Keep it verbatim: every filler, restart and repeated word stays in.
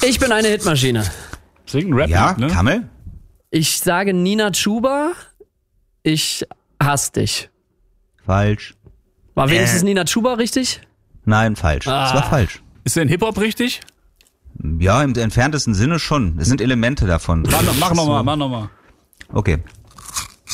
Ich bin eine Hitmaschine. Singt ein Rap, Ja, ne? Kammel? Ich sage Nina Chuba. Ich hasse dich. Falsch. War wenigstens Äh. Nina Chuba richtig? Nein, falsch. Ah. Das war falsch. Ist denn Hip-Hop richtig? Ja, im entferntesten Sinne schon. Es sind Elemente davon. Mach, noch- mach nochmal, mach nochmal. Okay.